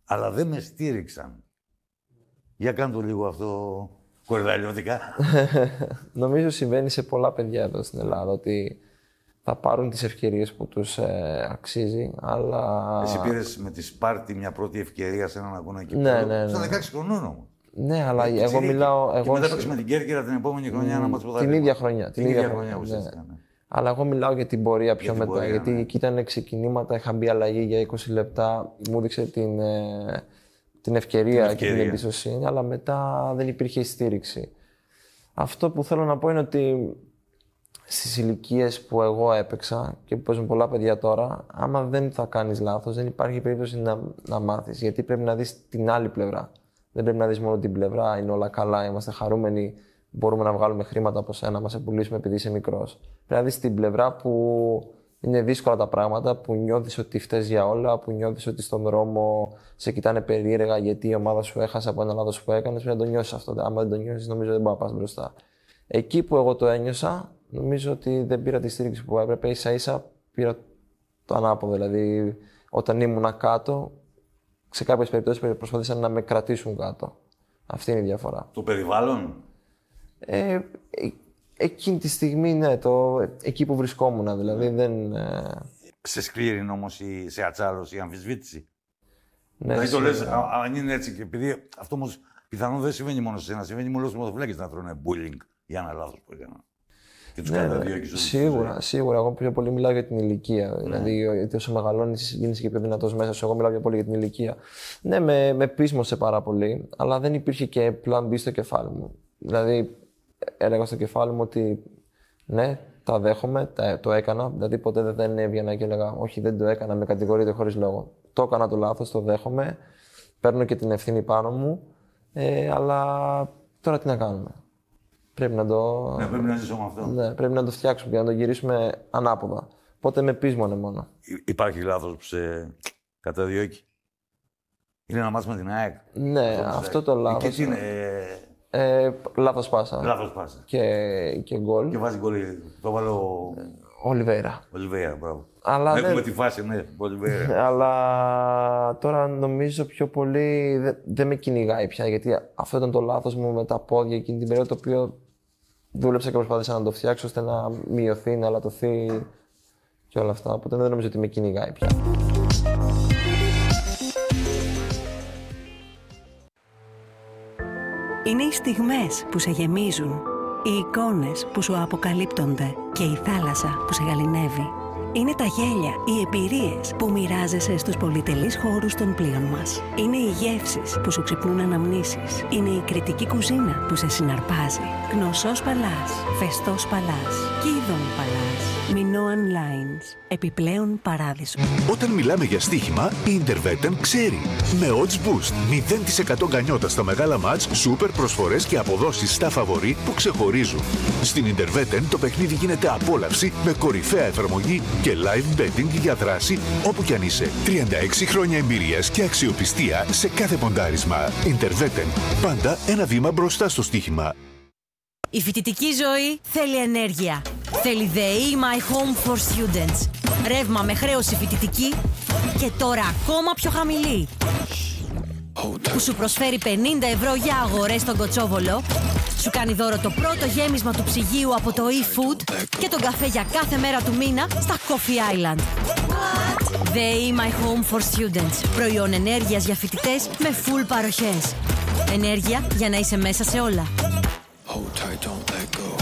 αλλά δεν με στήριξαν. Για κάνε το λίγο αυτό κορδαλιώτικα. Νομίζω συμβαίνει σε πολλά παιδιά εδώ στην Ελλάδα ότι θα πάρουν τις ευκαιρίες που τους αξίζει, αλλά... Εσύ πήρες με τη Σπάρτη μια πρώτη ευκαιρία σε έναν αγώνα εκεί ναι, ναι. Στα 16 χρονών όμως. Ναι, αλλά εγώ μιλάω... Και μετά παίξεις με την Κέρκυρα την επόμενη χρονιά ένα μάτς που θα... Την ίδια χρονιά. Την ίδια χρονιά ουσιαστικά, ναι. Αλλά εγώ μιλάω για την πορεία πιο μετά. Πορεία, γιατί ναι. εκεί ήταν ξεκινήματα, είχα μπει αλλαγή για 20 λεπτά, μου έδειξε την ευκαιρία και την εμπιστοσύνη, αλλά μετά δεν υπήρχε στήριξη. Αυτό που θέλω να πω είναι ότι στις ηλικίες που εγώ έπαιξα και που παίζουν πολλά παιδιά τώρα, άμα δεν θα κάνεις λάθος, δεν υπάρχει περίπτωση να μάθεις. Γιατί πρέπει να δεις την άλλη πλευρά. Δεν πρέπει να δεις μόνο την πλευρά, είναι όλα καλά, είμαστε χαρούμενοι, μπορούμε να βγάλουμε χρήματα από σένα, να σε πουλήσουμε επειδή είσαι μικρός. Πρέπει να δεις την πλευρά που είναι δύσκολα τα πράγματα, που νιώθεις ότι φταίς για όλα, που νιώθεις ότι στον δρόμο σε κοιτάνε περίεργα γιατί η ομάδα σου έχασε από ένα λάθος που έκανες. Πρέπει να το νιώσεις αυτό. Άμα δεν το νιώσεις, νομίζω δεν μπορεί να πας μπροστά. Εκεί που εγώ το ένιωσα, νομίζω ότι δεν πήρα τη στήριξη που έπρεπε. Ίσα-ίσα πήρα το ανάποδο. Δηλαδή, όταν ήμουν κάτω, σε κάποιες περιπτώσεις προσπαθήσαν να με κρατήσουν κάτω. Αυτή είναι η διαφορά. Το περιβάλλον. Εκείνη τη στιγμή, ναι, εκεί που βρισκόμουν, δηλαδή δεν... Σε σκλήρινε όμως σε ατσάλωση, η αμφισβήτηση. Ναι, δηλαδή το λες, αν είναι έτσι, και επειδή αυτό όμως πιθανόν δεν συμβαίνει μόνο σε ένα, συμβαίνει με όλους τους μοδοφυλάκες να τρώνε bullying για ένα λάθος που έκανα. Και τους καταδίωκες. Σίγουρα. Εγώ πιο πολύ μιλάω για την ηλικία. Ναι. Δηλαδή, γιατί όσο μεγαλώνεις, γίνεσαι και πιο δυνατός μέσα σου. Εγώ μιλάω πιο πολύ για την ηλικία. Ναι, με πείσμωσε πάρα πολύ, αλλά δεν υπήρχε και plan B στο κεφάλι μου. Δηλαδή, έλεγα στο κεφάλι μου ότι ναι, τα δέχομαι, το έκανα. Δηλαδή, ποτέ δεν έβγαινα και έλεγα όχι, δεν το έκανα, με κατηγορείτε χωρίς λόγο. Το έκανα το λάθος, το δέχομαι. Παίρνω και την ευθύνη πάνω μου. Αλλά τώρα τι να κάνουμε. Πρέπει να το. Ναι, πρέπει να ζήσουμε αυτό. Ναι, πρέπει να το φτιάξουμε και να το γυρίσουμε ανάποδα. Οπότε με πείσμονε μόνο. Υπάρχει λάθος που σε καταδιώκει. Είναι ένα μάτς με την ΑΕΚ. Ναι, αυτό το λάθος. Και τι είναι. Λάθος πάσα. Λάθος πάσα. Και γκολ. Και βάζει γκολ. Το βάλω. Ολιβέηρα. Ολιβέηρα, μπράβο. Αλλά έχουμε τη φάση, ναι, Ολιβέηρα. Αλλά τώρα νομίζω πιο πολύ δεν με κυνηγάει πια. Γιατί αυτό ήταν το λάθος μου με τα πόδια εκείνη την περίοδο, το οποίο δούλεψα και προσπάθησα να το φτιάξω ώστε να μειωθεί, να λατωθεί και όλα αυτά. Οπότε δεν νομίζω ότι με κυνηγάει πια. Είναι οι στιγμές που σε γεμίζουν, οι εικόνες που σου αποκαλύπτονται και η θάλασσα που σε γαληνεύει. Είναι τα γέλια, οι εμπειρίες που μοιράζεσαι στους πολυτελείς χώρους των πλοίων μας. Είναι οι γεύσεις που σου ξυπνούν αναμνήσεις. Είναι η κριτική κουζίνα που σε συναρπάζει. Γνωσός Παλάς, Φεστός Παλάς, Κίδων Παλάς, Minoan Lines. Επιπλέον παράδεισο. Όταν μιλάμε για στοίχημα, η Intervetten ξέρει. Με odds boost, 0% γκανιότα στα μεγάλα μάτς, σούπερ προσφορές και αποδόσεις στα φαβορί που ξεχωρίζουν. Στην Intervetten το παιχνίδι γίνεται απόλαυση με κορυφαία εφαρμογή και live betting για δράση όπου κι αν είσαι. 36 χρόνια εμπειρίας και αξιοπιστία σε κάθε ποντάρισμα. Intervetten. Πάντα ένα βήμα μπροστά στο στοίχημα. Η φοιτητική ζωή θέλει ενέργεια. Θέλει ΔΕΗ My Home for Students. Ρεύμα με χρέωση φοιτητική και τώρα ακόμα πιο χαμηλή. Που σου προσφέρει 50 ευρώ για αγορές στον Κοτσόβολο, σου κάνει δώρο το πρώτο γέμισμα του ψυγείου από το eFood και τον καφέ για κάθε μέρα του μήνα στα Coffee Island. ΔΕΗ My Home for Students. Προϊόν ενέργειας για φοιτητές με full παροχές. Ενέργεια για να είσαι μέσα σε όλα.